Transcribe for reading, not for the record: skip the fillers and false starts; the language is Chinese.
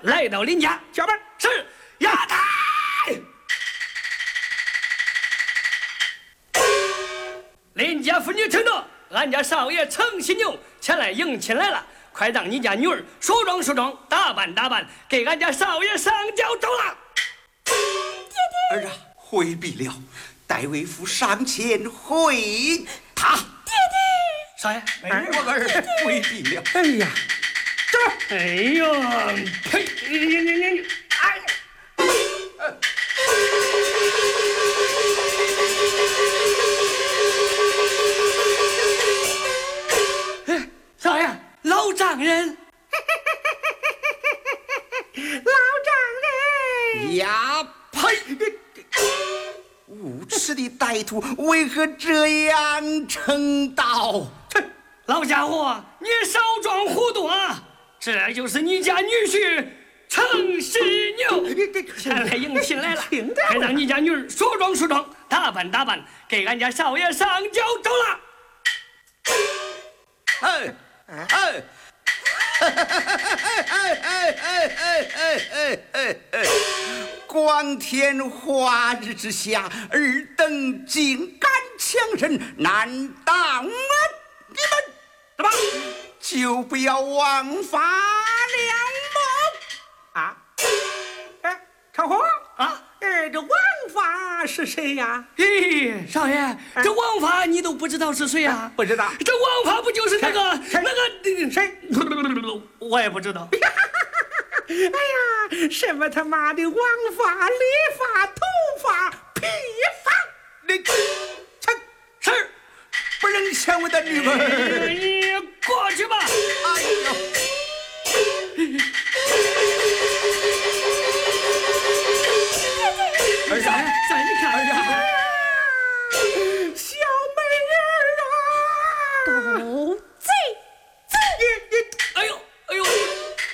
来到林家， 小班是衙台。林家妇女听着，俺家少爷程新牛前来迎亲来了，快让你家女儿梳妆梳妆，打扮打扮，给俺家少爷上轿走了。 儿啊，回避了，待为父上前会他。 爹爹， 少爷， 我儿回避了。 哎呀， 哎呦，呸！你，哎！少爷，老丈人， 老丈人呀呸！无耻的歹徒，为何这样称道？ 老家伙，你少装糊涂啊！这就是你家女婿程世牛，前来迎亲来了，还让你家女儿梳妆梳妆，打扮打扮，给俺家少爷上轿走了。 哎哎！光天化日之下，尔等竟敢强人，难道你们什么就不要枉法了吗？ 啊！哎，长虹啊！ 这王法是谁呀？ 咦，少爷，这王法你都不知道是谁呀？ 不知道。 这王法不就是那个谁？ 我也不知道。 哎呀，什么他妈的王法、理发、头发、披发！ 你是不能抢我的女儿！ 你过去吧。 哎呦！ 儿子，在你看儿子， 小美人啊！